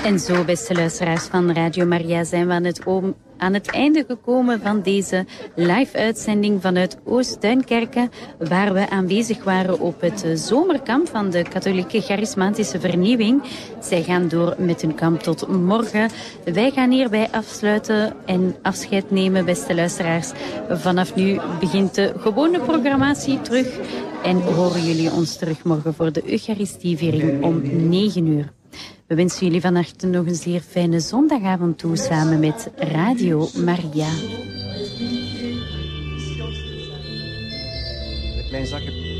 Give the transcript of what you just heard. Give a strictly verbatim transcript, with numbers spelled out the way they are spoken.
En zo, beste luisteraars van Radio Maria, zijn we aan het, oom, aan het einde gekomen van deze live-uitzending vanuit Oost-Duinkerke, waar we aanwezig waren op het zomerkamp van de Katholieke Charismatische Vernieuwing. Zij gaan door met hun kamp tot morgen. Wij gaan hierbij afsluiten en afscheid nemen, beste luisteraars. Vanaf nu begint de gewone programmatie terug en horen jullie ons terug morgen voor de Eucharistieviering om negen uur. We wensen jullie van harte nog een zeer fijne zondagavond toe samen met Radio Maria. Met mijn zakken.